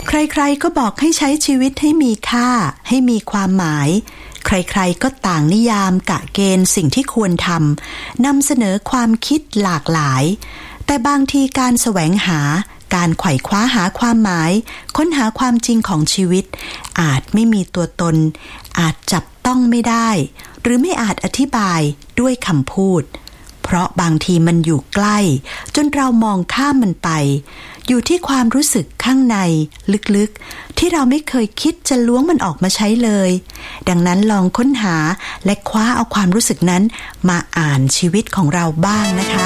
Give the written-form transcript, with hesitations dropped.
ใครๆก็บอกให้ใช้ชีวิตให้มีค่าให้มีความหมายใครๆก็ต่างนิยามกะเกณฑ์สิ่งที่ควรทำนำเสนอความคิดหลากหลายแต่บางทีการแสวงหาการไขว่คว้าหาความหมายค้นหาความจริงของชีวิตอาจไม่มีตัวตนอาจจับต้องไม่ได้หรือไม่อาจอธิบายด้วยคำพูดเพราะบางทีมันอยู่ใกล้จนเรามองข้ามมันไปอยู่ที่ความรู้สึกข้างในลึกๆที่เราไม่เคยคิดจะล้วงมันออกมาใช้เลยดังนั้นลองค้นหาและคว้าเอาความรู้สึกนั้นมาอ่านชีวิตของเราบ้างนะคะ